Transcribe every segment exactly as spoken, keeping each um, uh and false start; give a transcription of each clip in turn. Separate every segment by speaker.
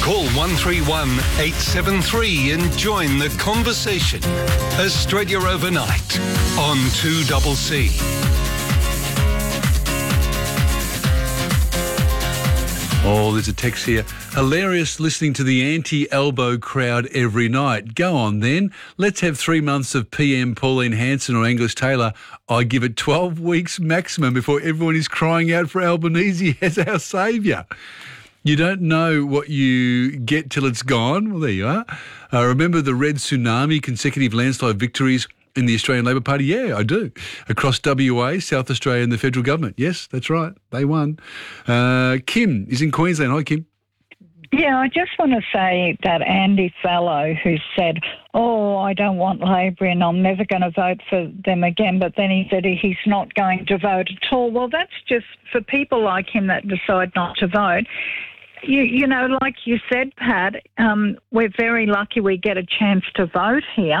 Speaker 1: Call one three one, eight seven three and join the conversation. Australia Overnight on two C C.
Speaker 2: Oh, there's a text here. Hilarious listening to the anti-elbow crowd every night. Go on then. Let's have three months of P M Pauline Hanson or Angus Taylor. I give it twelve weeks maximum before everyone is crying out for Albanese as our saviour. You don't know what you get till it's gone. Well, there you are. Uh, remember the red tsunami consecutive landslide victories in the Australian Labor Party? Yeah, I do. Across W A, South Australia and the federal government. Yes, that's right. They won. Uh, Kim is in Queensland. Hi, Kim.
Speaker 3: Yeah, I just want to say that Andy Fallow, who said, oh, I don't want Labor and I'm never going to vote for them again, but then he said he's not going to vote at all. Well, that's just for people like him that decide not to vote. You, you know, like you said, Pat, um, we're very lucky we get a chance to vote here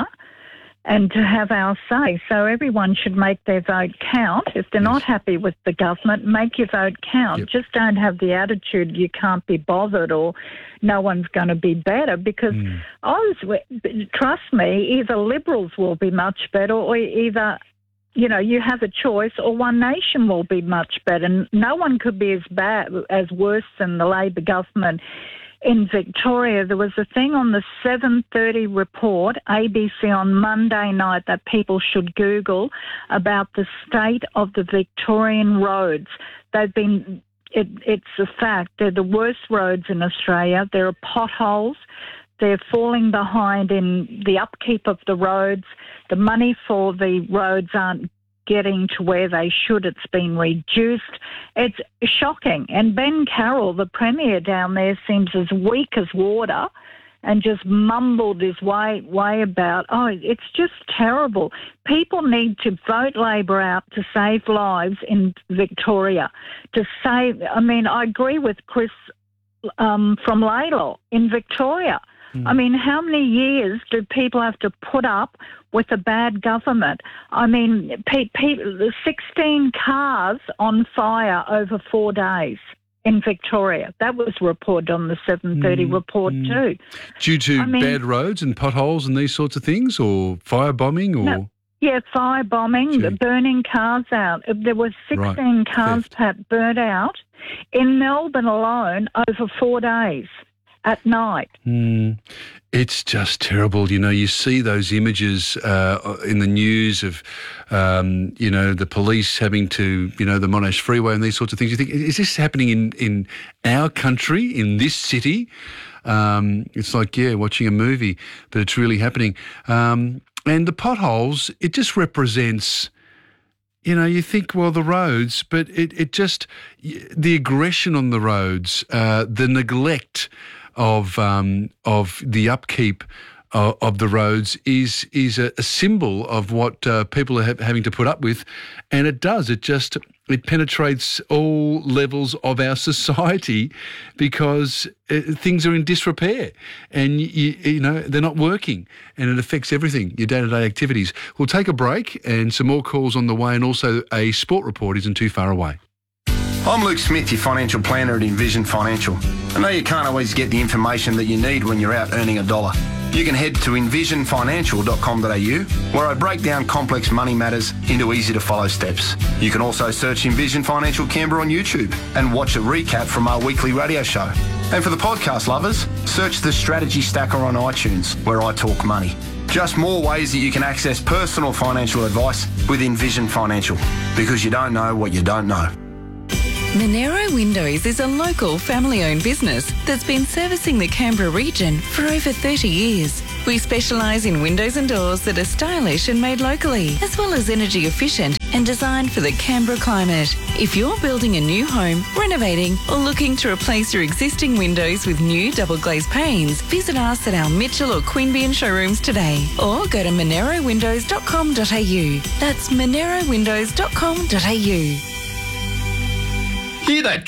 Speaker 3: and to have our say. So everyone should make their vote count. If they're not happy with the government, make your vote count.
Speaker 2: Yep.
Speaker 3: Just don't have the attitude you can't be bothered or no one's going to be better, because
Speaker 2: Mm.
Speaker 3: I was, trust me, either Liberals will be much better or either, you know, you have a choice, or One Nation will be much better. No one could be as bad, as worse than the Labor government in Victoria. There was a thing on the seven thirty report, A B C on Monday night, that people should Google about the state of the Victorian roads. They've been, it, it's a fact, they're the worst roads in Australia. There are potholes. They're falling behind in the upkeep of the roads. The money for the roads aren't getting to where they should. It's been reduced. It's shocking. And Ben Carroll, the Premier down there, seems as weak as water and just mumbled his way, way about, oh, it's just terrible. People need to vote Labor out to save lives in Victoria. To save, I mean, I agree with Chris um, from Laylaw in Victoria. I mean, how many years do people have to put up with a bad government? I mean, pe- pe- sixteen cars on fire over four days in Victoria. That was reported on the seven thirty mm, report mm. too.
Speaker 2: Due to
Speaker 3: I mean,
Speaker 2: bad roads and potholes and these sorts of things, or firebombing, or...
Speaker 3: No, yeah, firebombing,
Speaker 2: Gee.
Speaker 3: burning cars out. There were sixteen
Speaker 2: right.
Speaker 3: cars,
Speaker 2: Theft.
Speaker 3: Pat, burnt out in Melbourne alone over four days. At night.
Speaker 2: Mm, it's just terrible. You know, you see those images uh, in the news of, um, you know, the police having to, you know, the Monash Freeway and these sorts of things. You think, is this happening in, in our country, in this city? Um, it's like, yeah, watching a movie, but it's really happening. Um, and the potholes, it just represents... You know, you think, well, the roads, but it, it just, the aggression on the roads, uh, the neglect of um, of the upkeep of, of the roads is is a, a symbol of what uh, people are ha- having to put up with, and it does. It just it penetrates all levels of our society because uh, things are in disrepair, and you, you know they're not working, and it affects everything, your day-to-day activities. We'll take a break, and some more calls on the way, and also a sport report isn't too far away.
Speaker 4: I'm Luke Smith, your financial planner at Envision Financial. I know you can't always get the information that you need when you're out earning a dollar. You can head to envision financial dot com dot a u, where I break down complex money matters into easy-to-follow steps. You can also search Envision Financial Canberra on YouTube and watch a recap from our weekly radio show. And for the podcast lovers, search the Strategy Stacker on iTunes, where I talk money. Just more ways that you can access personal financial advice with Envision Financial, because you don't know what you don't know.
Speaker 5: Monero Windows is a local family-owned business that's been servicing the Canberra region for over thirty years. We specialise in windows and doors that are stylish and made locally, as well as energy efficient and designed for the Canberra climate. If you're building a new home, renovating, or looking to replace your existing windows with new double glazed panes, visit us at our Mitchell or Queanbeyan showrooms today, or go to monero windows dot com dot a u. That's monero windows dot com dot a u.
Speaker 6: Hear that drip?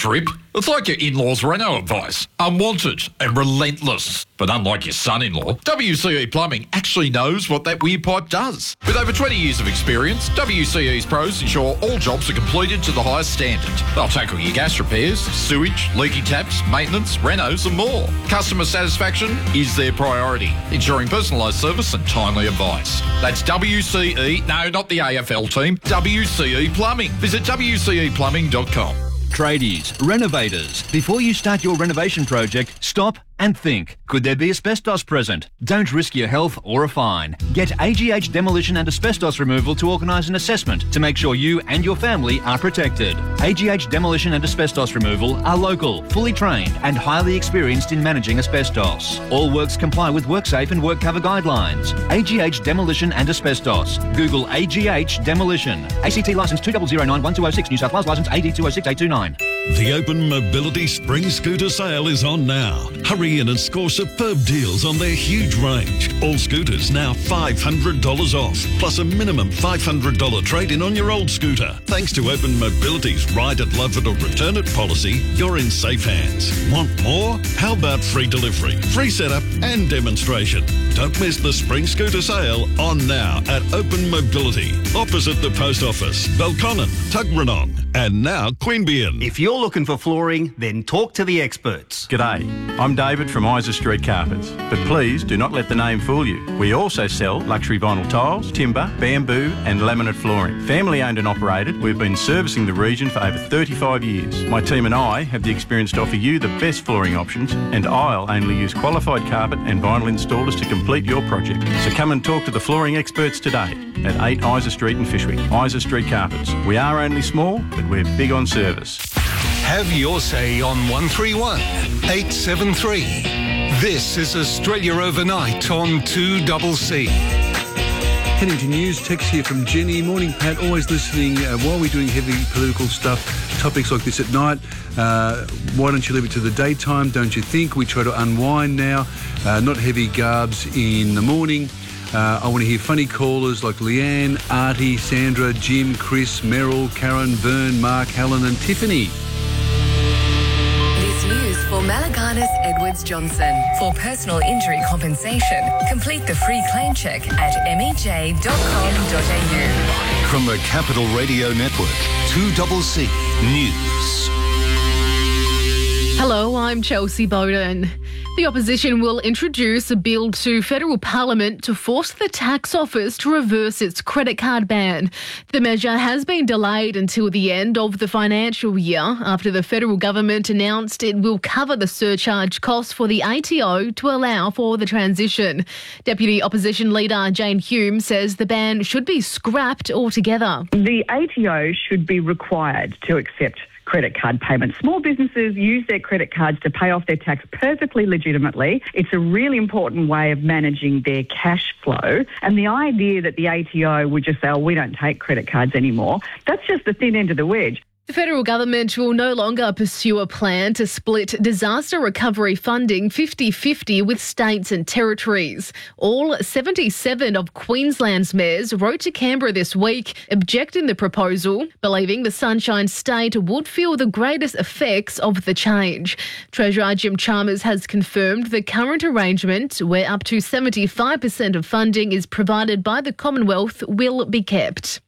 Speaker 6: It's like your in-laws' reno advice. Unwanted and relentless. But unlike your son-in-law, W C E Plumbing actually knows what that weird pipe does. With over twenty years of experience, W C E's pros ensure all jobs are completed to the highest standard. They'll tackle your gas repairs, sewage, leaky taps, maintenance, renos and more. Customer satisfaction is their priority, ensuring personalised service and timely advice. That's W C E, no, not the A F L team, W C E Plumbing. Visit W C E plumbing dot com.
Speaker 7: Tradies, renovators, before you start your renovation project, stop and think. Could there be asbestos present? Don't risk your health or a fine. Get A G H Demolition and Asbestos Removal to organise an assessment to make sure you and your family are protected. A G H Demolition and Asbestos Removal are local, fully trained and highly experienced in managing asbestos. All works comply with WorkSafe and WorkCover guidelines. A G H Demolition and Asbestos. Google A G H Demolition. A C T licence two zero zero nine one two oh six, New South Wales licence A D two oh six eight two nine.
Speaker 8: The Open Mobility Spring Scooter Sale is on now. Hurry in and score superb deals on their huge range. All scooters now five hundred dollars off, plus a minimum five hundred dollars trade-in on your old scooter. Thanks to Open Mobility's Ride It, Love It or Return It policy, you're in safe hands. Want more? How about free delivery, free setup and demonstration? Don't miss the Spring Scooter Sale on now at Open Mobility, opposite the Post Office, Belconnen, Tuggeranong and now Queanbeyan.
Speaker 9: If you're looking for flooring, then talk to the experts.
Speaker 10: G'day, I'm David from Isa Street Carpets, but please do not let the name fool you. We also sell luxury vinyl tiles, timber, bamboo and laminate flooring. Family owned and operated, we've been servicing the region for over thirty-five years. My team and I have the experience to offer you the best flooring options, and I'll only use qualified carpet and vinyl installers to complete your project. So come and talk to the flooring experts today at eight Isa Street in Fyshwick. Isa Street Carpets. We are only small, but we're big on service.
Speaker 1: Have your say on one three one eight seven three. This is Australia Overnight on two C C.
Speaker 2: Heading to news, text here from Jenny. Morning, Pat. Always listening uh, while we're doing heavy political stuff, topics like this at night. Uh, why don't you leave it to the daytime, don't you think? We try to unwind now, uh, not heavy garbs in the morning. Uh, I want to hear funny callers like Leanne, Artie, Sandra, Jim, Chris, Meryl, Karen, Vern, Mark, Helen and Tiffany.
Speaker 11: This news for Malaganas Edwards Johnson. For personal injury compensation, complete the free claim check at m e j dot com dot a u.
Speaker 1: From the Capital Radio Network, two C C News.
Speaker 12: Hello, I'm Chelsea Bowden. The opposition will introduce a bill to federal parliament to force the tax office to reverse its credit card ban. The measure has been delayed until the end of the financial year after the federal government announced it will cover the surcharge costs for the A T O to allow for the transition. Deputy Opposition Leader Jane Hume says the ban should be scrapped altogether.
Speaker 13: The A T O should be required to accept credit card payments. Small businesses use their credit cards to pay off their tax perfectly legitimately. It's a really important way of managing their cash flow. And the idea that the A T O would just say, oh, we don't take credit cards anymore, that's just the thin end of the wedge.
Speaker 12: The federal government will no longer pursue a plan to split disaster recovery funding fifty-fifty with states and territories. All seventy-seven of Queensland's mayors wrote to Canberra this week objecting the proposal, believing the Sunshine State would feel the greatest effects of the change. Treasurer Jim Chalmers has confirmed the current arrangement, where up to seventy-five percent of funding is provided by the Commonwealth, will be kept.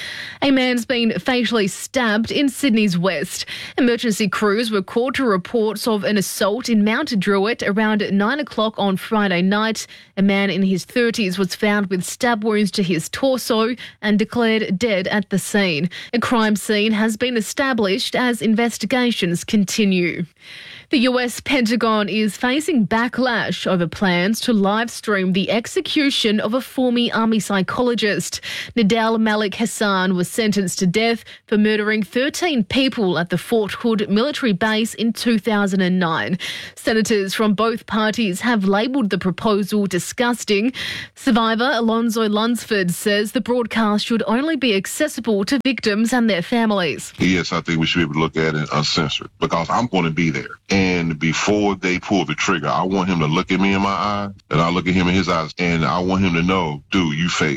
Speaker 12: A man's been fatally stabbed in Sydney's west. Emergency crews were called to reports of an assault in Mount Druitt around nine o'clock on Friday night. A man in his thirties was found with stab wounds to his torso and declared dead at the scene. A crime scene has been established as investigations continue. The U S Pentagon is facing backlash over plans to live stream the execution of a former army psychologist. Nadal Malik Hassan was sentenced to death for murdering thirteen people at the Fort Hood military base in two thousand nine. Senators from both parties have labelled the proposal disgusting. Survivor Alonzo Lunsford says the broadcast should only be accessible to victims and their families.
Speaker 14: Yes, I think we should be able to look at it uncensored because I'm going to be there. And before they pull the trigger, I want him to look at me in my eyes and I look at him in his eyes and I want him to know, dude, you failed.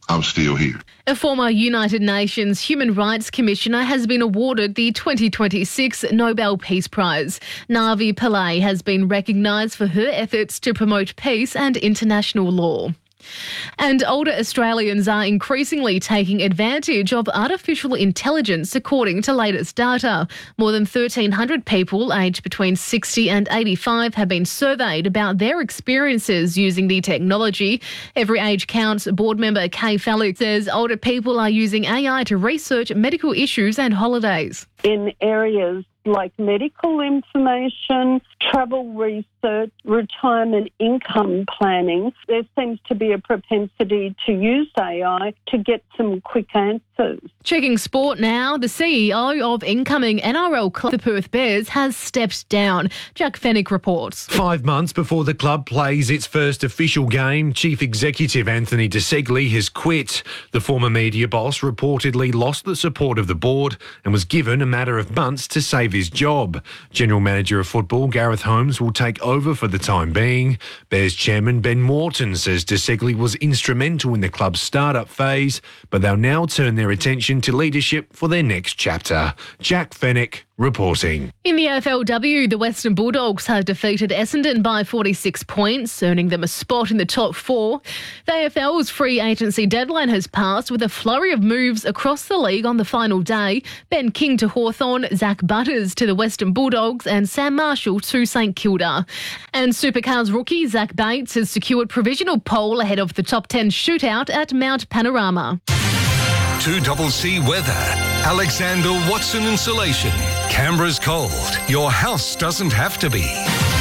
Speaker 14: I'm still here.
Speaker 12: A former United Nations Human Rights Commissioner has been awarded the twenty twenty-six Nobel Peace Prize. Navi Pillay has been recognised for her efforts to promote peace and international law. And older Australians are increasingly taking advantage of artificial intelligence, according to latest data. More than thirteen hundred people aged between sixty and eighty-five have been surveyed about their experiences using the technology. Every Age Counts board member Kay Felix says older people are using A I to research medical issues and holidays.
Speaker 15: In areas like medical information, travel research, retirement income planning, there seems to be a propensity to use A I to get some quick answers.
Speaker 12: Checking sport now, the C E O of incoming N R L club, the Perth Bears, has stepped down. Jack Fennick reports.
Speaker 16: Five months before the club plays its first official game, Chief Executive Anthony De Segli has quit. The former media boss reportedly lost the support of the board and was given a matter of months to save his job. General Manager of Football Gareth Holmes will take over for the time being. Bears Chairman Ben Morton says De Segli was instrumental in the club's start-up phase, but they'll now turn their attention to leadership for their next chapter. Jack Fennick reporting.
Speaker 12: In the A F L W, the Western Bulldogs have defeated Essendon by forty-six points, earning them a spot in the top four. The A F L's free agency deadline has passed with a flurry of moves across the league on the final day. Ben King to Hawthorn, Zach Butters to the Western Bulldogs and Sam Marshall to St Kilda. And Supercars rookie Zach Bates has secured provisional pole ahead of the top ten shootout at Mount Panorama.
Speaker 1: two C C weather. Alexander Watson Insulation. Canberra's cold. Your house doesn't have to be.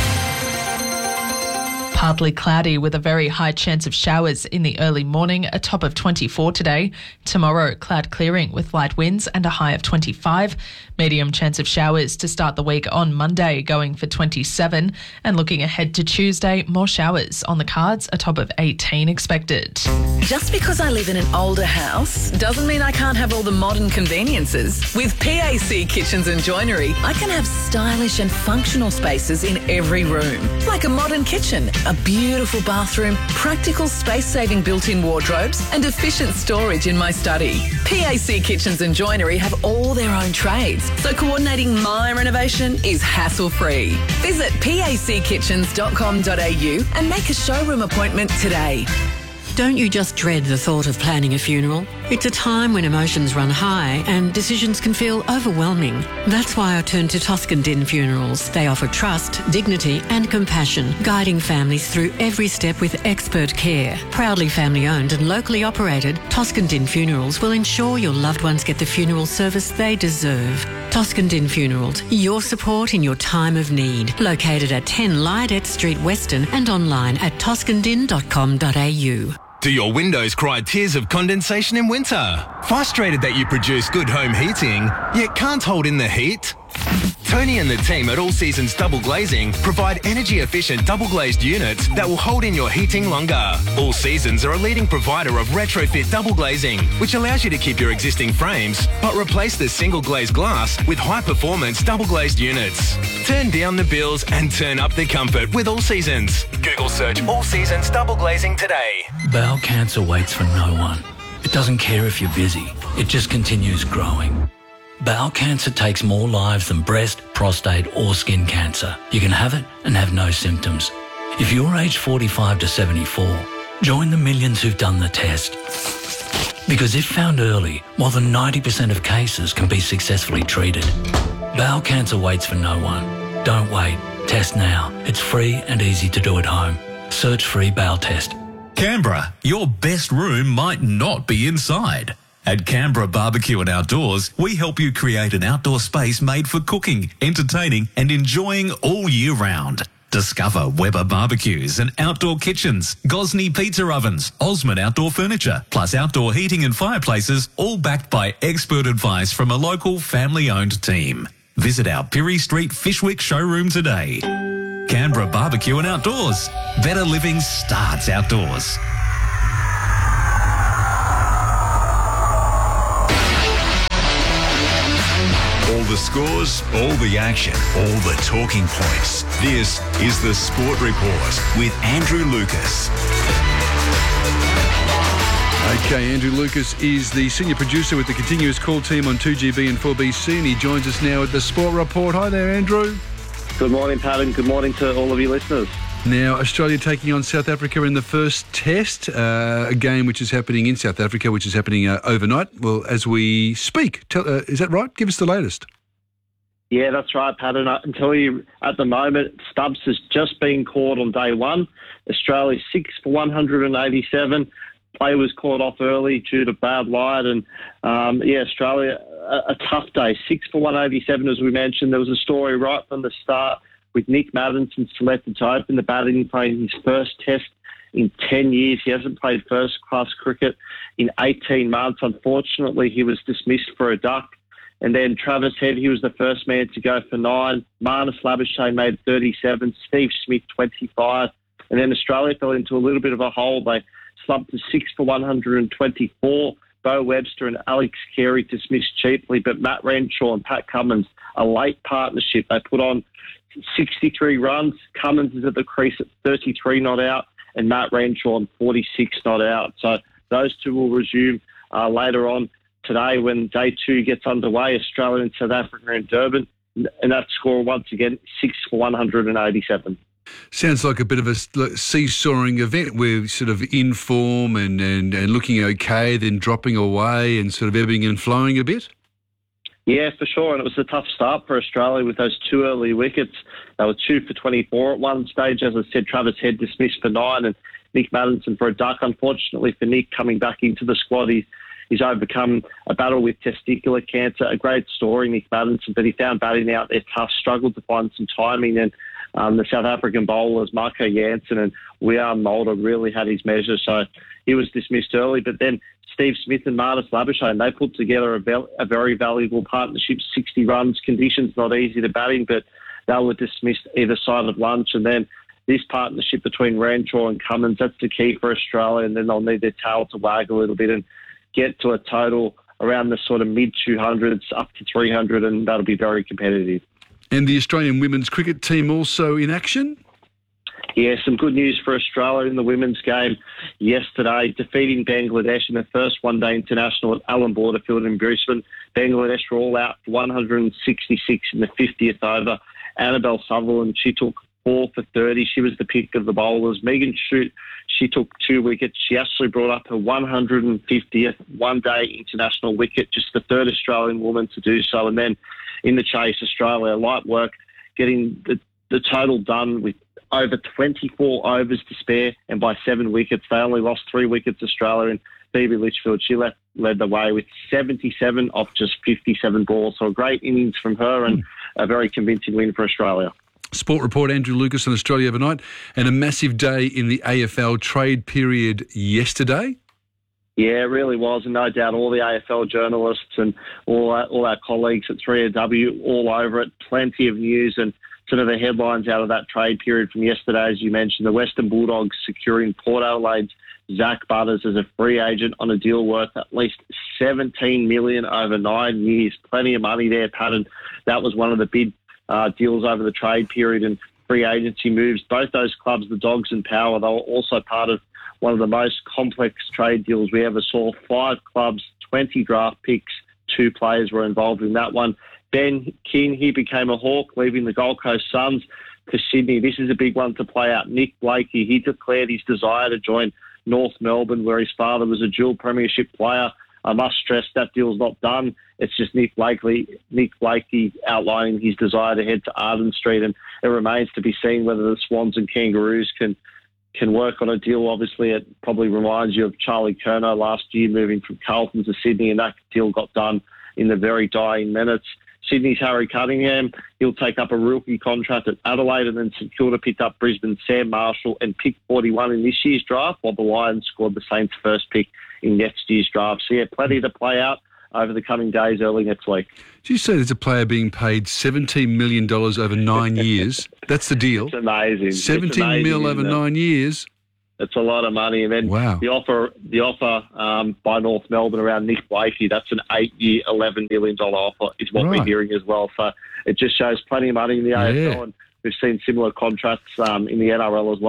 Speaker 17: Partly cloudy with a very high chance of showers in the early morning, a top of twenty-four today. Tomorrow, cloud clearing with light winds and a high of twenty-five. Medium chance of showers to start the week on Monday, going for twenty-seven. And looking ahead to Tuesday, more showers on the cards, a top of eighteen expected.
Speaker 5: Just because I live in an older house doesn't mean I can't have all the modern conveniences. With P A C Kitchens and Joinery, I can have stylish and functional spaces in every room. Like a modern kitchen, a beautiful bathroom, practical space-saving built-in wardrobes and efficient storage in my study. P A C Kitchens and Joinery have all their own trades, so coordinating my renovation is hassle-free. Visit p a c kitchens dot com dot a u and make a showroom appointment today.
Speaker 18: Don't you just dread the thought of planning a funeral? It's a time when emotions run high and decisions can feel overwhelming. That's why I turned to Toscan Din Funerals. They offer trust, dignity and compassion, guiding families through every step with expert care. Proudly family-owned and locally operated, Toscan Din Funerals will ensure your loved ones get the funeral service they deserve. Toscan Din Funerals, your support in your time of need. Located at ten Lydet Street, Weston and online at toscan din dot com dot a u.
Speaker 19: Do your windows cry tears of condensation in winter? Frustrated that you produce good home heating, yet can't hold in the heat? Tony and the team at All Seasons Double Glazing provide energy-efficient double-glazed units that will hold in your heating longer. All Seasons are a leading provider of retrofit double glazing, which allows you to keep your existing frames, but replace the single-glazed glass with high-performance double-glazed units. Turn down the bills and turn up the comfort with All Seasons. Google search All Seasons Double Glazing today.
Speaker 20: Bowel cancer waits for no one. It doesn't care if you're busy. It just continues growing. Bowel cancer takes more lives than breast, prostate or skin cancer. You can have it and have no symptoms. If you're aged forty-five to seventy-four, join the millions who've done the test. Because if found early, more than ninety percent of cases can be successfully treated. Bowel cancer waits for no one. Don't wait. Test now. It's free and easy to do at home. Search free bowel test.
Speaker 21: Canberra, your best room might not be inside. At Canberra Barbecue and Outdoors, we help you create an outdoor space made for cooking, entertaining and enjoying all year round. Discover Weber barbecues and outdoor kitchens, Gosney pizza ovens, Osmond outdoor furniture, plus outdoor heating and fireplaces, all backed by expert advice from a local family-owned team. Visit our Pirie Street Fishwick showroom today. Canberra Barbecue and Outdoors. Better living starts outdoors.
Speaker 22: All the scores, all the action, all the talking points. This is the Sport Report with Andrew Lucas.
Speaker 2: Okay, Andrew Lucas is the senior producer with the continuous call team on two G B and four B C, and he joins us now at the Sport Report. Hi there, Andrew.
Speaker 3: Good morning, Pat, and good morning to all of you listeners.
Speaker 2: Now, Australia taking on South Africa in the first test, uh, a game which is happening in South Africa, which is happening uh, overnight. Well, as we speak, Tell, uh, is that right? Give us the latest.
Speaker 3: Yeah, that's right, Pat. And I can tell you at the moment, Stubbs has just been caught on day one. Australia six for one hundred eighty-seven. Play was caught off early due to bad light. And, um, yeah, Australia, a, a tough day. six for one eighty-seven, as we mentioned. There was a story right from the start with Nick Maddinson selected to open the batting, playing his first test in ten years. He hasn't played first-class cricket in eighteen months. Unfortunately, he was dismissed for a duck. And then Travis Head, he was the first man to go for nine. Marnus Labuschagne made thirty-seven. Steve Smith, twenty-five. And then Australia fell into a little bit of a hole. They slumped to six for one hundred twenty-four. Bo Webster and Alex Carey dismissed cheaply. But Matt Renshaw and Pat Cummins, a late partnership. They put on sixty-three runs. Cummins is at the crease at thirty-three not out, and Matt Renshaw on forty-six not out. So those two will resume uh, later on today when day two gets underway. Australia and South Africa in Durban, and that score once again six for one hundred eighty-seven.
Speaker 2: Sounds like a bit of a seesawing event. We're sort of in form and, and, and looking okay, then dropping away and sort of ebbing and flowing a bit.
Speaker 3: Yeah, for sure. And it was a tough start for Australia with those two early wickets. They were two for twenty-four at one stage. As I said, Travis Head dismissed for nine and Nick Maddinson for a duck. Unfortunately for Nick, coming back into the squad, he's, he's overcome a battle with testicular cancer. A great story, Nick Maddinson, but he found batting out there tough, struggled to find some timing. And um, the South African bowlers, Marco Jansen and Wiaan Mulder, really had his measure. So he was dismissed early. But then Steve Smith and Marnus Labuschagne, they put together a, ve- a very valuable partnership, sixty runs, conditions not easy to bat in, but they were dismissed either side of lunch. And then this partnership between Renshaw and Cummins, that's the key for Australia, and then they'll need their tail to wag a little bit and get to a total around the sort of mid two hundreds up to three hundred, and that'll be very competitive.
Speaker 2: And the Australian women's cricket team also in action?
Speaker 3: Yeah, some good news for Australia in the women's game yesterday, defeating Bangladesh in the first one-day international at Allan Border Field in Brisbane. Bangladesh were all out for one hundred sixty-six in the fiftieth over. Annabelle Sutherland, she took four for thirty. She was the pick of the bowlers. Megan Shute, she took two wickets. She actually brought up her one hundred fiftieth one-day international wicket, just the third Australian woman to do so. And then in the chase, Australia, light work, getting the, the total done with over twenty-four overs to spare, and by seven wickets. They only lost three wickets, Australia, and Phoebe Litchfield, she led, led the way with seventy-seven off just fifty-seven balls. So a great innings from her and a very convincing win for Australia.
Speaker 2: Sport Report, Andrew Lucas on Australia Overnight, and a massive day in the A F L trade period yesterday.
Speaker 3: Yeah, it really was, and no doubt all the A F L journalists and all our, all our colleagues at three A W all over it. Plenty of news and sort of the headlines out of that trade period from yesterday, as you mentioned, the Western Bulldogs securing Port Adelaide's Zach Butters as a free agent on a deal worth at least seventeen million dollars over nine years. Plenty of money there, Pat, and that was one of the big uh, deals over the trade period and free agency moves. Both those clubs, the Dogs and Power, they were also part of one of the most complex trade deals we ever saw. Five clubs, twenty draft picks, two players were involved in that one. Ben King, he became a Hawk, leaving the Gold Coast Suns to Sydney. This is a big one to play out. Nick Blakey, he declared his desire to join North Melbourne, where his father was a dual premiership player. I must stress that deal's not done. It's just Nick Blakey, Nick Blakey outlining his desire to head to Arden Street, and it remains to be seen whether the Swans and Kangaroos can can work on a deal. Obviously, it probably reminds you of Charlie Curnow last year moving from Carlton to Sydney, and that deal got done in the very dying minutes. Sydney's Harry Cunningham, he'll take up a rookie contract at Adelaide, and then St Kilda picked up Brisbane's Sam Marshall and picked forty-one in this year's draft, while the Lions scored the Saints' first pick in next year's draft. So, yeah, plenty to play out over the coming days early next week.
Speaker 2: Did you say there's a player being paid seventeen million dollars over nine years? That's the deal.
Speaker 3: It's amazing.
Speaker 2: seventeen
Speaker 3: it's amazing,
Speaker 2: mil over nine years.
Speaker 3: It's a lot of money. And then
Speaker 2: wow.
Speaker 3: the offer the offer um, by North Melbourne around Nick Blakey, that's an eight-year, eleven million dollars offer is what
Speaker 2: right.
Speaker 3: we're hearing as well. So it just shows plenty of money in the A F L,
Speaker 2: yeah.
Speaker 3: and we've seen similar contracts um, in the N R L as well.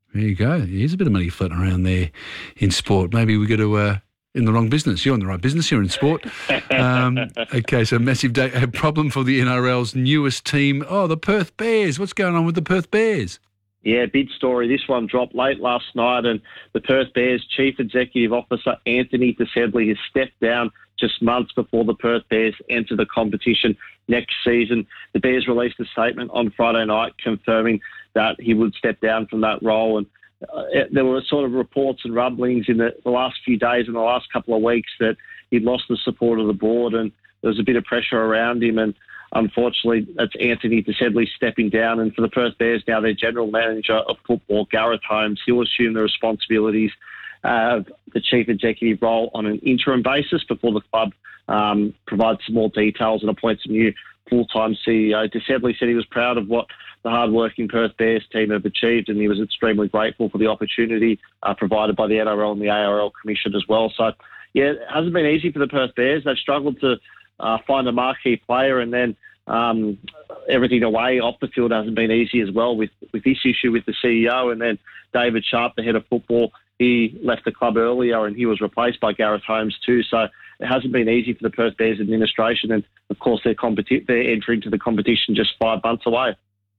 Speaker 2: There you go. Here's a bit of money floating around there in sport. Maybe we got to uh, in the wrong business. You're in the right business. You're in sport. Um, okay, so massive day. A problem for the N R L's newest team. Oh, the Perth Bears. What's going on with the Perth Bears?
Speaker 3: Yeah, big story. This one dropped late last night, and the Perth Bears Chief Executive Officer Anthony DeSedley has stepped down just months before the Perth Bears enter the competition next season. The Bears released a statement on Friday night confirming that he would step down from that role, and uh, there were sort of reports and rumblings in the, the last few days and the last couple of weeks that he'd lost the support of the board, and there was a bit of pressure around him, and unfortunately, that's Anthony DeSedley stepping down. And for the Perth Bears now, their general manager of football, Gareth Holmes, he'll assume the responsibilities of the chief executive role on an interim basis before the club um, provides some more details and appoints a new full-time C E O. DeSedley said he was proud of what the hard-working Perth Bears team have achieved, and he was extremely grateful for the opportunity uh, provided by the N R L and the A R L Commission as well. So, yeah, it hasn't been easy for the Perth Bears. They've struggled to Uh, find a marquee player, and then um, everything away off the field hasn't been easy as well with, with this issue with the C E O, and then David Sharp, the head of football, he left the club earlier and he was replaced by Gareth Holmes too. So it hasn't been easy for the Perth Bears administration, and of course they're, competi- they're entering to the competition just five months away.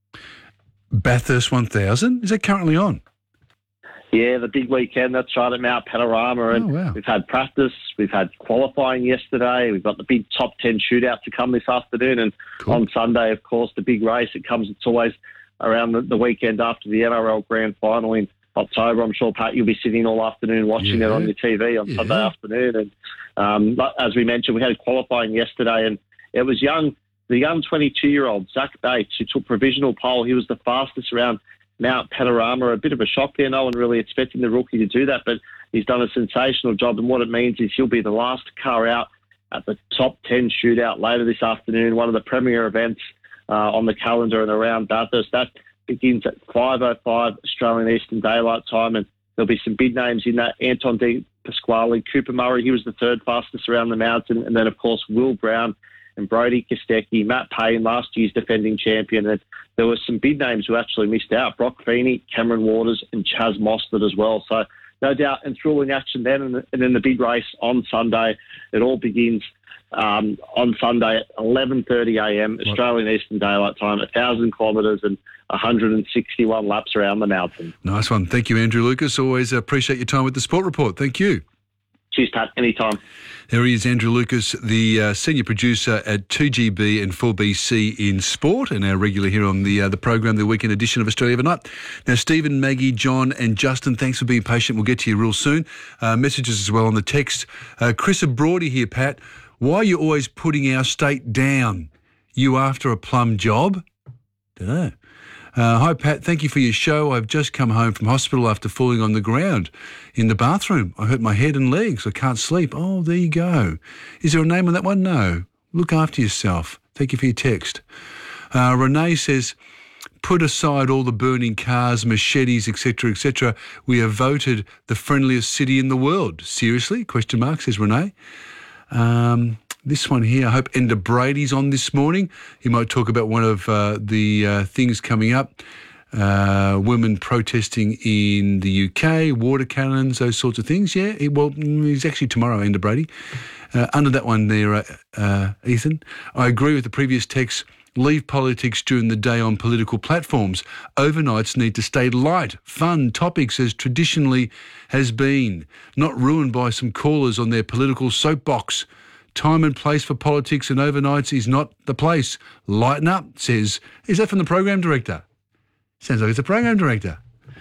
Speaker 2: Bathurst one thousand, is that currently on?
Speaker 3: Yeah, the big weekend, that's right, at Mount Panorama. And
Speaker 2: oh, wow.
Speaker 3: We've had practice, we've had qualifying yesterday, we've got the big top ten shootout to come this afternoon. And cool. On Sunday, of course, the big race. It comes, it's always around the, the weekend after the N R L Grand Final in October. I'm sure, Pat, you'll be sitting all afternoon watching yeah. it on your T V on yeah. Sunday afternoon. And um, but as we mentioned, we had qualifying yesterday, and it was young, the young twenty-two-year-old, Zach Bates, who took provisional pole. He was the fastest around Mount Panorama. A bit of a shock there. No one really expecting the rookie to do that, but he's done a sensational job. And what it means is he'll be the last car out at the top ten shootout later this afternoon, one of the premier events uh, on the calendar and around Bathurst. That begins at five oh five Australian Eastern Daylight Time, and there'll be some big names in that. Anton De Pasquale, Cooper Murray, he was the third fastest around the mountain, and then, of course, Will Brown and Brody Kostecki, Matt Payne, last year's defending champion. And there were some big names who actually missed out: Brock Feeney, Cameron Waters, and Chaz Mostert as well. So no doubt enthralling action then. And, and then the big race on Sunday. It all begins um, on Sunday at eleven thirty a m Australian Eastern Daylight Time, one thousand kilometres and one hundred sixty-one laps around the mountain.
Speaker 2: Nice one. Thank you, Andrew Lucas. Always appreciate your time with the Sport Report. Thank you.
Speaker 3: Cheers, Pat. Anytime.
Speaker 2: There he is, Andrew Lucas, the uh, senior producer at two G B and four B C in sport, and our regular here on the uh, the program, the weekend edition of Australia Overnight. Now, Stephen, Maggie, John and Justin, thanks for being patient. We'll get to you real soon. Uh, messages as well on the text. Uh, Chris Abroady here, Pat. Why are you always putting our state down? You after a plum job? Don't know. Uh, hi, Pat. Thank you for your show. I've just come home from hospital after falling on the ground in the bathroom. I hurt my head and legs. I can't sleep. Oh, there you go. Is there a name on that one? No. Look after yourself. Thank you for your text. Uh, Renee says, put aside all the burning cars, machetes, et cetera, et cetera. We are voted the friendliest city in the world. Seriously? Question mark, says Renee. Um... This one here, I hope Enda Brady's on this morning. He might talk about one of uh, the uh, things coming up. Uh, women protesting in the U K, water cannons, those sorts of things. Yeah, he, well, he's actually tomorrow, Enda Brady. Uh, under that one there, uh, uh, Ethan, I agree with the previous text. Leave politics during the day on political platforms. Overnights need to stay light, fun topics as traditionally has been, not ruined by some callers on their political soapbox. Time and place for politics and overnights is not the place. Lighten up, says, is that from the program director? Sounds like it's a program director.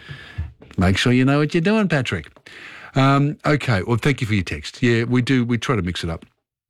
Speaker 2: Make sure you know what you're doing, Patrick. Um, okay, well, thank you for your text. Yeah, we do, we try to mix it up.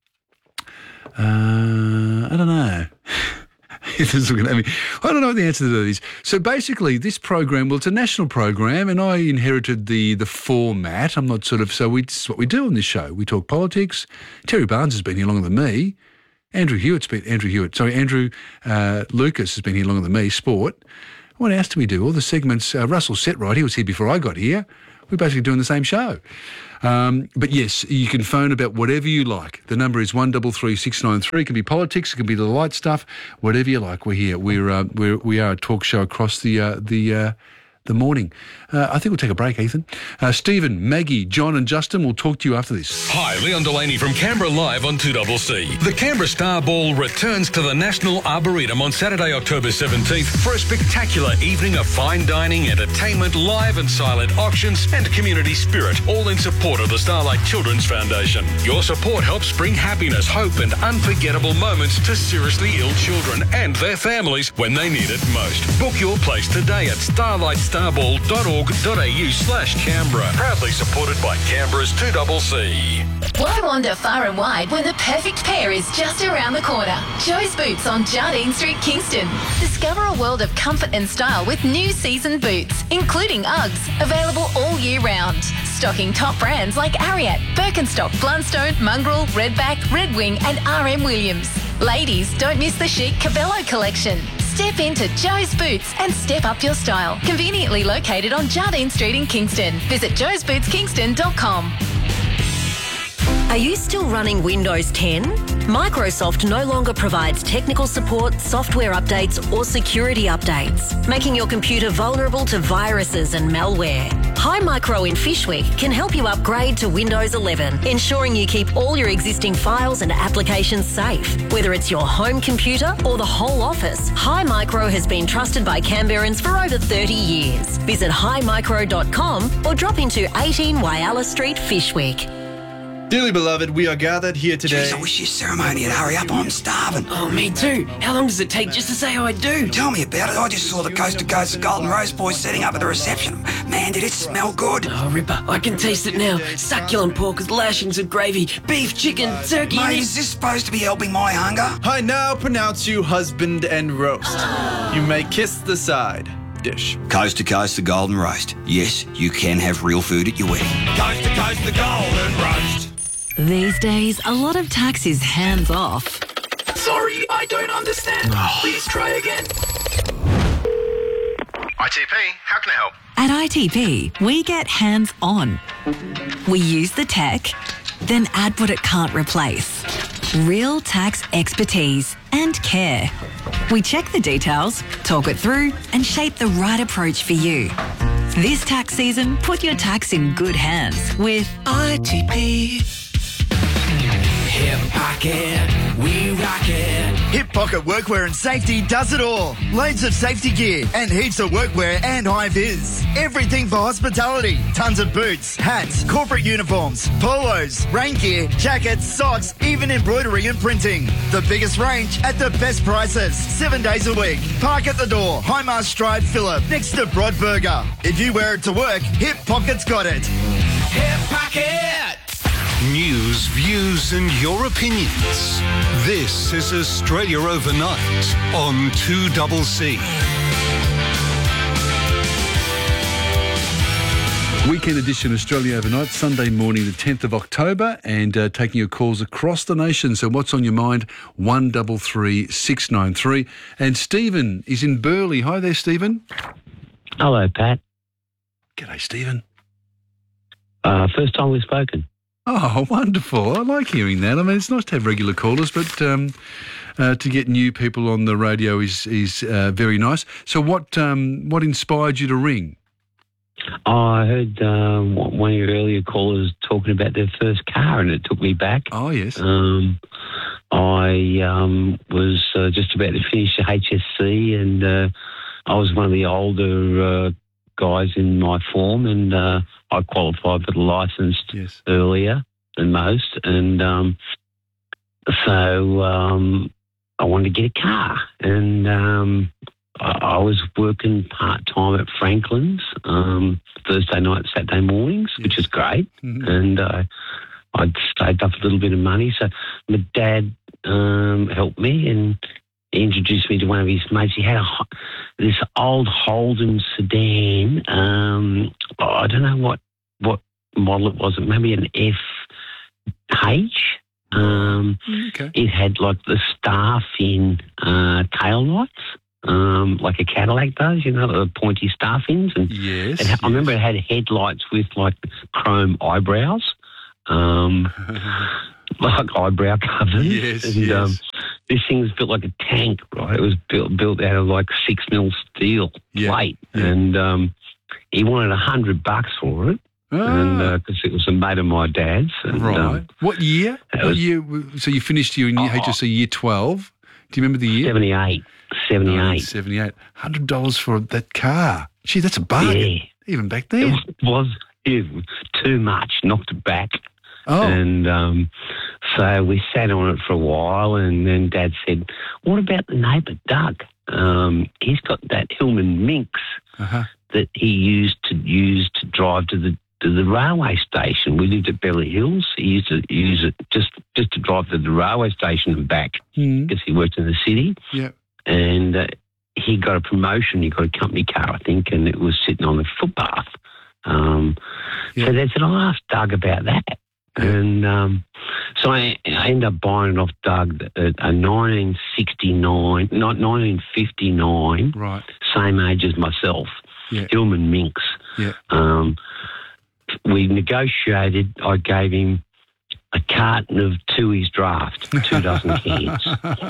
Speaker 2: Uh, I don't know. Ethan's looking at me. I don't know what the answer to that is. So basically, this program, well, it's a national program, and I inherited the the format. I'm not sort of, so we, this is what we do on this show. We talk politics. Terry Barnes has been here longer than me. Andrew Hewitt's been, Andrew Hewitt, sorry, Andrew uh, Lucas has been here longer than me, sport. What else do we do? All the segments, uh, Russell Setright, he was here before I got here. We're basically doing the same show. Um, but yes, you can phone about whatever you like. The number is one three three six nine three. It can be politics, it can be the light stuff, whatever you like. We're here. We're uh, we're we are a talk show across the uh, the uh, the morning. Uh, I think we'll take a break, Ethan. Uh, Stephen, Maggie, John and Justin will talk to you after this.
Speaker 4: Hi, Leon Delaney from Canberra Live on two C C. The Canberra Star Ball returns to the National Arboretum on Saturday, October seventeenth for a spectacular evening of fine dining, entertainment, live and silent auctions and community spirit, all in support of the Starlight Children's Foundation. Your support helps bring happiness, hope and unforgettable moments to seriously ill children and their families when they need it most. Book your place today at starlight starball dot org dot a u slash Canberra. Proudly supported by Canberra's two C C.
Speaker 6: Why wander far and wide when the perfect pair is just around the corner? Joe's Boots on Jardine Street, Kingston. Discover a world of comfort and style with new season boots, including Uggs, available all year round. Stocking top brands like Ariat, Birkenstock, Blundstone, Mongrel, Redback, Red Wing and R M Williams. Ladies, don't miss the chic Cabello collection. Step into Joe's Boots and step up your style. Conveniently located on Jardine Street in Kingston. Visit joes boots kingston dot com.
Speaker 23: Are you still running Windows ten? Microsoft no longer provides technical support, software updates or security updates, making your computer vulnerable to viruses and malware. Hi Micro in Fishwick can help you upgrade to Windows eleven, ensuring you keep all your existing files and applications safe. Whether it's your home computer or the whole office, Hi Micro has been trusted by Canberrans for over thirty years. Visit hi micro dot com or drop into eighteen Wyalla Street, Fishwick.
Speaker 24: Dearly beloved, we are gathered here today.
Speaker 25: Jeez, I wish your ceremony would hurry up. I'm starving.
Speaker 26: Oh, me too. How long does it take just to say I do?
Speaker 25: Tell me about it. I just saw the Coast to Coast Golden Rose boys setting up at the reception. Man, did it smell good.
Speaker 26: Oh, Ripper, I can taste it now. Succulent pork with lashings of gravy, beef, chicken, turkey...
Speaker 25: Mate, is this supposed to be helping my hunger?
Speaker 24: I now pronounce you husband and roast. You may kiss the side dish.
Speaker 25: Coast to Coast the Golden Roast. Yes, you can have real food at your wedding.
Speaker 27: Coast to Coast the Golden Roast.
Speaker 28: These days, a lot of tax is hands-off.
Speaker 26: Sorry, I don't understand. Please try again.
Speaker 29: I T P, how can I help?
Speaker 28: At I T P, we get hands-on. We use the tech, then add what it can't replace. Real tax expertise and care. We check the details, talk it through, and shape the right approach for you. This tax season, put your tax in good hands with
Speaker 26: I T P. Hip Pocket, we rock it.
Speaker 30: Hip Pocket Workwear and Safety does it all. Loads of safety gear and heaps of workwear and high-vis. Everything for hospitality. Tons of boots, hats, corporate uniforms, polos, rain gear, jackets, socks, even embroidery and printing. The biggest range at the best prices. Seven days a week. Park at the door. Highmast Drive, Phillip, next to Broadburger. If you wear it to work, Hip Pocket's got it.
Speaker 27: Hip Pocket!
Speaker 1: News, views and your opinions. This is Australia Overnight on two C C.
Speaker 2: Weekend edition Australia Overnight, Sunday morning the tenth of October, and uh, taking your calls across the nation. So what's on your mind? one three three six nine three. And Stephen is in Burleigh. Hi there, Stephen.
Speaker 31: Hello, Pat.
Speaker 2: G'day, Stephen.
Speaker 31: Uh, first time we've spoken.
Speaker 2: Oh, wonderful. I like hearing that. I mean, it's nice to have regular callers, but um, uh, to get new people on the radio is is uh, very nice. So what um, what inspired you to ring?
Speaker 31: Oh, I heard um, one of your earlier callers talking about their first car, and it took me back.
Speaker 2: Oh, yes.
Speaker 31: Um, I um, was uh, just about to finish the H S C, and uh, I was one of the older uh, guys in my form, and uh, I qualified for the licence
Speaker 2: yes.
Speaker 31: earlier than most, and um, so um, I wanted to get a car, and um, I, I was working part-time at Franklin's um, Thursday night, Saturday mornings, yes. which is great, mm-hmm. and uh, I'd saved up a little bit of money, so my dad um, helped me, and he introduced me to one of his mates. He had a, this old Holden sedan. Um, I don't know what, what model it was. Maybe an F H. Um,
Speaker 2: okay.
Speaker 31: It had like the star fin uh, tail lights, um, like a Cadillac does, you know, the pointy star fins. And
Speaker 2: yes,
Speaker 31: it ha-
Speaker 2: yes.
Speaker 31: I remember it had headlights with like chrome eyebrows. Um like eyebrow covers.
Speaker 2: Yes,
Speaker 31: and,
Speaker 2: yes.
Speaker 31: Um, this thing was built like a tank, right? It was built built out of like six mil steel
Speaker 2: Yeah,
Speaker 31: plate,
Speaker 2: yeah.
Speaker 31: and um, he wanted a hundred bucks for it, and because it was a mate of my dad's. And,
Speaker 2: Right.
Speaker 31: Um,
Speaker 2: what year?
Speaker 31: it
Speaker 2: What
Speaker 31: was-
Speaker 2: year? So you finished your
Speaker 31: Oh,
Speaker 2: H S C year twelve. Do you remember the year?
Speaker 31: seventy-eight. seventy-eight.
Speaker 2: seventy-eight. one hundred dollars for that car. Gee, that's a bargain.
Speaker 31: Yeah.
Speaker 2: Even back then.
Speaker 31: It was, it was too much, knocked it back.
Speaker 2: Oh.
Speaker 31: And um, so we sat on it for a while, and then Dad said, what about the neighbour, Doug? Um, he's got that Hillman Minx
Speaker 2: Uh-huh.
Speaker 31: that he used to use to drive to the to the railway station. We lived at Beverly Hills. He used to use it just, just to drive to the railway station and back
Speaker 2: Mm.
Speaker 31: because he worked in the city.
Speaker 2: Yeah.
Speaker 31: And uh, he got a promotion. He got a company car, I think, and it was sitting on the footpath. Um, So they said, I'll ask Doug about that. And um, so I, I ended up buying it off Doug at a nineteen sixty-nine, not nineteen fifty-nine,
Speaker 2: right,
Speaker 31: same age as myself,
Speaker 2: yeah.
Speaker 31: Hillman Minx.
Speaker 2: Yeah.
Speaker 31: Um, we negotiated. I gave him a carton of Tooheys Draft, two dozen cans.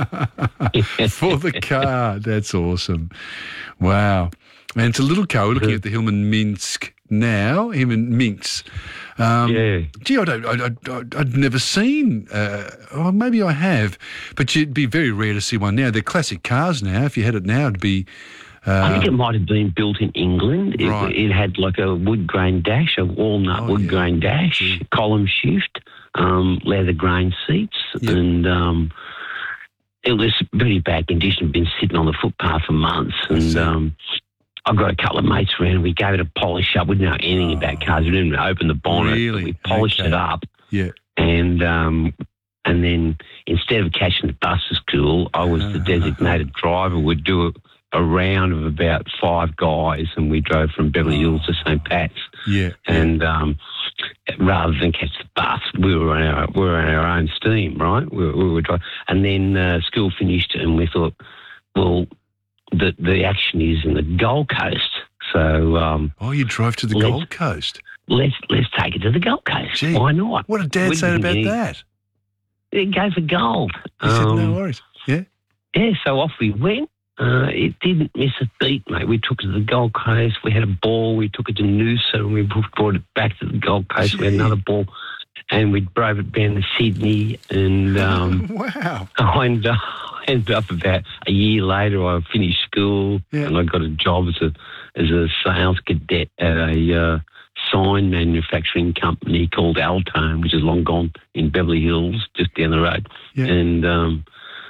Speaker 2: For the car. That's awesome. Wow. And it's a little car. We're looking at the Hillman Minsk now, Hillman Minx. Um,
Speaker 31: yeah.
Speaker 2: Gee, I don't, I, I, I'd never seen, uh, oh, maybe I have, but it'd be very rare to see one now. They're classic cars now. If you had it now, it'd be... Uh,
Speaker 31: I think it might have been built in England. It,
Speaker 2: Right.
Speaker 31: it had like a wood grain dash, a walnut wood grain dash, column shift, um, leather grain seats, and um, it was pretty bad condition. Been sitting on the footpath for months, and um, I've got a couple of mates around. We gave it a polish up. We didn't know anything about cars. We didn't even open the bonnet.
Speaker 2: Really?
Speaker 31: We polished
Speaker 2: Okay.
Speaker 31: it up,
Speaker 2: Yeah.
Speaker 31: and um, and then instead of catching the bus to school, I was the designated driver. We'd do a, a round of about five guys, and we drove from Beverly Hills to Saint Pat's.
Speaker 2: Yeah.
Speaker 31: And um, rather than catch the bus, we were on our we were on our own steam, right? We, were- we were driving, and then uh, school finished, and we thought, well, the the action is in the Gold Coast, so um,
Speaker 2: Oh, you drove to the
Speaker 31: let's-
Speaker 2: Gold Coast.
Speaker 31: let's let's take it to the Gold Coast.
Speaker 2: Gee,
Speaker 31: Why not?
Speaker 2: What did Dad
Speaker 31: We
Speaker 2: say
Speaker 31: didn't
Speaker 2: about
Speaker 31: need-
Speaker 2: that?
Speaker 31: It go for gold.
Speaker 2: He said, no
Speaker 31: Um,
Speaker 2: worries. Yeah.
Speaker 31: Yeah, so off we went. Uh, it didn't miss a beat, mate. We took it to the Gold Coast. We had a ball. We took it to Noosa, and we brought it back to the Gold Coast. We had another ball, and we drove it down to Sydney. And um,
Speaker 2: wow,
Speaker 31: I ended, up, I ended up about a year later. I finished school, and I got a job as a as a sales cadet at a uh, sign manufacturing company called Altone, which is long gone, in Beverly Hills, just down the road. And um,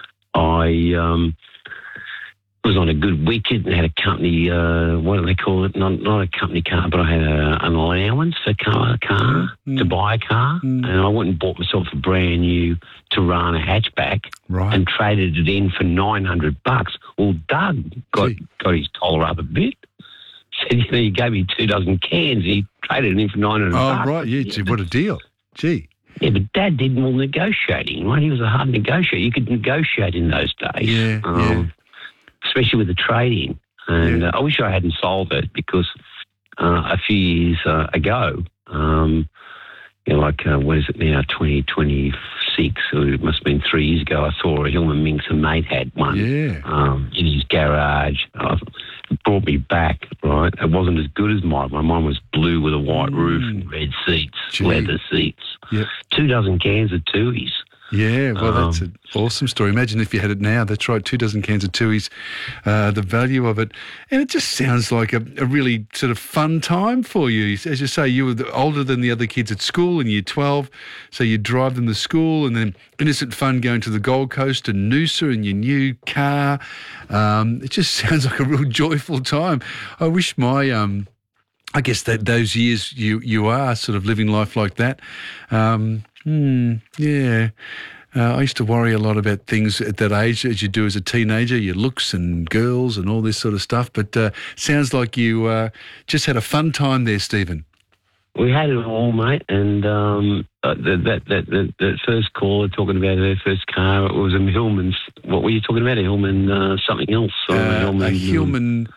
Speaker 31: I um, was on a good wicket and had a company, uh, what do they call it? Not, not a company car, but I had a, an allowance for car, car to buy a car. And I went and bought myself a brand new Tirana hatchback
Speaker 2: right.
Speaker 31: and traded it in for nine hundred bucks. Well, Doug got, got his collar up a bit. Said, you know, you gave me two dozen cans. He traded it in for nine hundred
Speaker 2: Oh,
Speaker 31: bucks.
Speaker 2: right. Yeah. Gee, what a deal. Gee.
Speaker 31: Yeah, but Dad did more negotiating, right? He was a hard negotiator. You could negotiate in those days.
Speaker 2: Yeah, yeah.
Speaker 31: Especially with the trading. And uh, I wish I hadn't sold it because uh, a few years uh, ago, um, you know, like, uh, what is it now, twenty twenty-six, or it must have been three years ago, I saw a Hillman Minx, a mate had one
Speaker 2: Yeah.
Speaker 31: um, in his garage. Uh, it brought me back, right? It wasn't as good as mine. My mine was blue with a white roof and red seats,
Speaker 2: Gee.
Speaker 31: leather seats.
Speaker 2: Yep.
Speaker 31: Two dozen cans of Tooheys.
Speaker 2: Yeah, well, that's
Speaker 31: Um,
Speaker 2: an awesome story. Imagine if you had it now. That's right, two dozen cans of Tooheys, uh, the value of it. And it just sounds like a, a really sort of fun time for you. As you say, you were the, older than the other kids at school in year twelve, so you drive them to school and then innocent fun going to the Gold Coast and Noosa in your new car. Um, it just sounds like a real joyful time. I wish my... Um, I guess that those years you, you are sort of living life like that. Um, hmm, yeah. Uh, I used to worry a lot about things at that age, as you do as a teenager, your looks and girls and all this sort of stuff. But uh, sounds like you uh, just had a fun time there, Stephen.
Speaker 31: We had it all, mate, and um, uh, that, that, that, that, that first caller talking about her first car, it was a Hillman's. What were you talking about? A Hillman uh, something else? Or
Speaker 2: Uh,
Speaker 31: Hillman,
Speaker 2: a Hillman...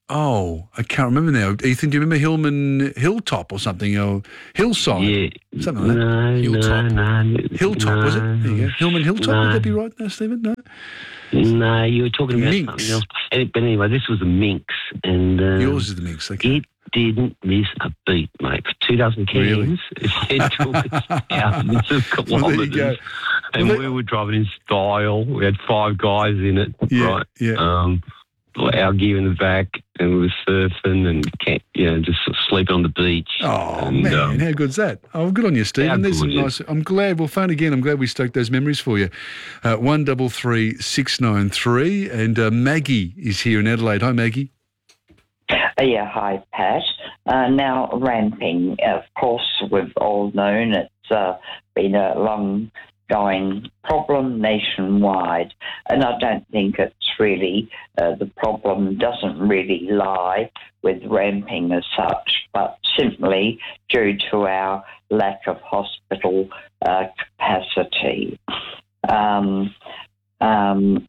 Speaker 2: Oh, I can't remember now. Ethan, do you remember Hillman Hilltop or something? Or Hillside?
Speaker 31: Yeah.
Speaker 2: Something like that.
Speaker 31: No,
Speaker 2: Hilltop.
Speaker 31: no, no.
Speaker 2: Hilltop,
Speaker 31: no.
Speaker 2: was it? There you go. Hillman Hilltop,
Speaker 31: No.
Speaker 2: would that be right now, Stephen? No?
Speaker 31: No, you were talking about
Speaker 2: Minx.
Speaker 31: something else. Eh, But anyway, this was the Minx. and um,
Speaker 2: Yours is the Minx, okay.
Speaker 31: It didn't miss a beat, mate. For two dozen cans,
Speaker 2: Really?
Speaker 31: it took us thousands of
Speaker 2: Well, there you
Speaker 31: kilometres.
Speaker 2: go.
Speaker 31: And
Speaker 2: Well,
Speaker 31: we were driving in style. We had five guys in it,
Speaker 2: Yeah,
Speaker 31: right?
Speaker 2: yeah.
Speaker 31: Um, our gear in the back, and we were surfing and, camp, you know, just sort of sleeping on the beach.
Speaker 2: Oh,
Speaker 31: and,
Speaker 2: man,
Speaker 31: um,
Speaker 2: how good's that? Oh, good on you, Stephen.
Speaker 31: How
Speaker 2: There's some
Speaker 31: good, yeah.
Speaker 2: nice. I'm glad. Well, phone again. I'm glad we stoked those memories for you. Uh, one double three six nine three, and uh, Maggie is here in Adelaide. Hi, Maggie.
Speaker 7: Uh, yeah, hi, Pat. Uh, now, ramping, of course, we've all known it's uh, been a long-going problem nationwide, and I don't think it's really, uh, the problem doesn't really lie with ramping as such, but simply due to our lack of hospital uh, capacity. Um, um,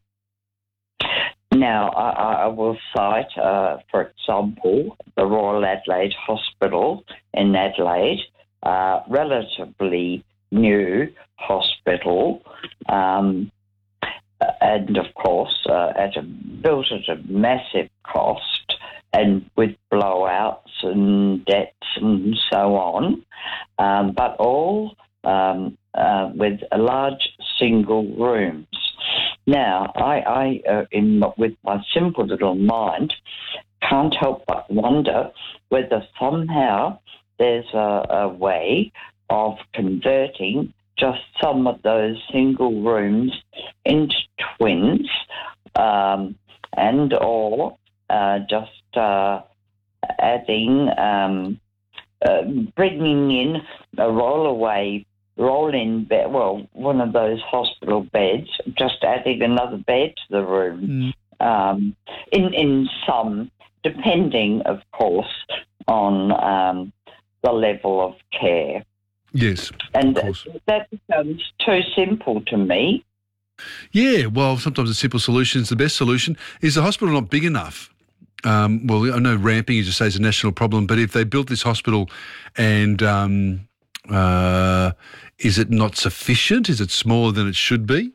Speaker 7: Now, I, I will cite, uh, for example, the Royal Adelaide Hospital in Adelaide, uh, relatively new hospital, um, and of course, uh, at a, built at a massive cost and with blowouts and debts and so on, um, but all um, uh, with large single rooms. Now, I, I uh, in, with my simple little mind, can't help but wonder whether somehow there's a, a way of converting just some of those single rooms into twins, um, and or uh, just uh, adding, um, uh, bringing in a roll-away roll-in bed, well, one of those hospital beds, just adding another bed to the room. Mm. Um, in in some, depending, of course, on um, the level of care.
Speaker 2: Yes,
Speaker 7: and
Speaker 2: of course.
Speaker 7: That becomes too simple to me.
Speaker 2: Yeah, well, sometimes a simple solution is the best solution. Is the hospital not big enough? Um, well, I know ramping, you just say, is a national problem, but if they built this hospital and um, uh, is it not sufficient? Is it smaller than it should be?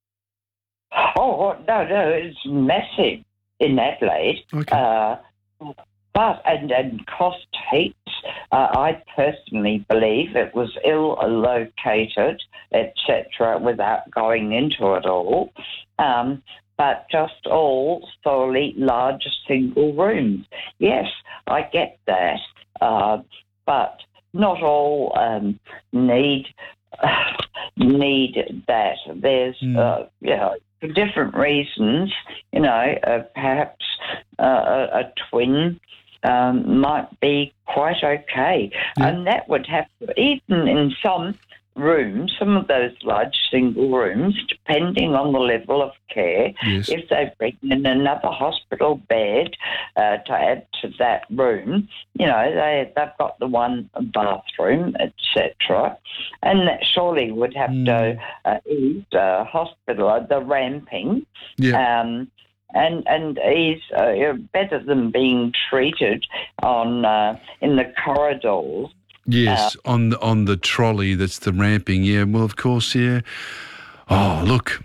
Speaker 7: Oh, no, no, it's massive in Adelaide.
Speaker 2: Okay.
Speaker 7: Uh, but, and, and cost heaps. Uh, I personally believe it was ill located, et cetera, without going into it all. Um, but just all solely large single rooms. Yes, I get that. Uh, but not all um, need uh, need that. There's, mm. uh, you know, for different reasons, you know, uh, perhaps uh, a, a twin um, might be quite okay. Yeah. And that would have to, even in some rooms, some of those large single rooms, depending on the level of care,
Speaker 2: yes.
Speaker 7: if they bring in another hospital bed uh, to add to that room, you know, they, they've got the one bathroom, et cetera, and that surely would have mm. to uh, ease uh, hospital, uh, the ramping,
Speaker 2: yeah.
Speaker 7: um, and and ease uh, better than being treated on uh, in the corridors.
Speaker 2: Yes,
Speaker 7: uh,
Speaker 2: on the, on the trolley, that's the ramping. Yeah, well, of course, yeah. Oh, look,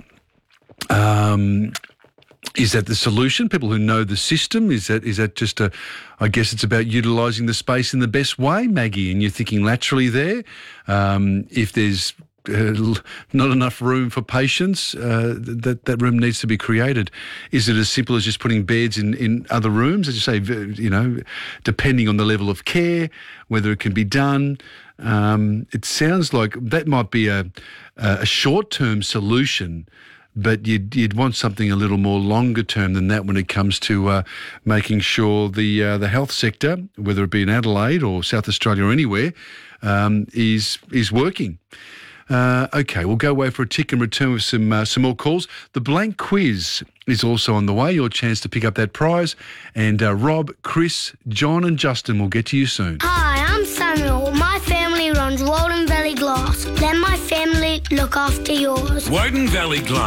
Speaker 2: um, is that the solution? People who know the system, is that is that just a? I guess it's about utilising the space in the best way, Maggie. And you're thinking laterally there. Um, if there's uh, not enough room for patients, uh, that that room needs to be created. Is it as simple as just putting beds in, in other rooms? As you say, you know, depending on the level of care, whether it can be done. Um, it sounds like that might be a, a short-term solution, but you'd, you'd want something a little more longer term than that when it comes to uh, making sure the uh, the health sector, whether it be in Adelaide or South Australia or anywhere, um, is is working. Uh, okay, we'll go away for a tick and return with some uh, some more calls. The blank quiz is also on the way, your chance to pick up that prize. And uh, Rob, Chris, John and Justin will get to you soon.
Speaker 8: Hi, I'm Samuel. My family runs Woden Valley Glass. Let my family look after yours.
Speaker 27: Woden Valley Glass.